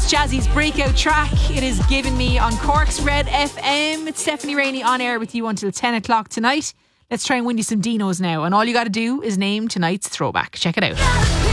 It's Jazzy's breakout track. It is Given Me on Cork's Red FM. It's Stephanie Rainey on air with you until 10 o'clock tonight. Let's try and win you some Dinos now. And all you got to do is name tonight's throwback. Check it out.